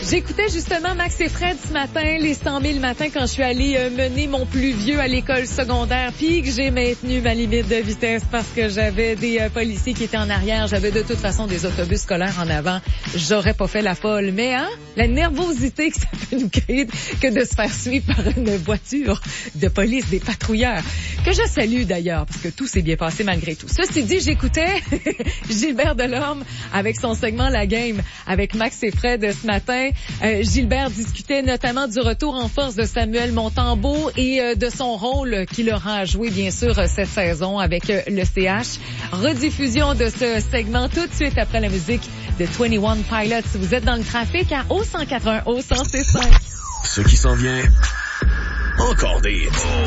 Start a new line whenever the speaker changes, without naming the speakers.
J'écoutais justement Max et Fred ce matin, les 100 000 matin, quand je suis allée mener mon plus vieux à l'école secondaire, puis que j'ai maintenu ma limite de vitesse parce que j'avais des policiers qui étaient en arrière, j'avais de toute façon des autobus scolaires en avant. J'aurais pas fait la folle, mais la nervosité que ça peut nous créer que de se faire suivre par une voiture de police, des patrouilleurs, que je salue d'ailleurs, parce que tout s'est bien passé malgré tout. Ceci dit, j'écoutais Gilbert Delorme avec son segment La Game avec Max et Fred ce matin. Gilbert discutait notamment du retour en force de Samuel Montembeault et de son rôle qu'il aura joué, bien sûr, cette saison avec le CH. Rediffusion de ce segment tout de suite après la musique de 21 Pilots. Vous êtes dans le trafic à O181, O165.
Ce qui s'en vient, encore des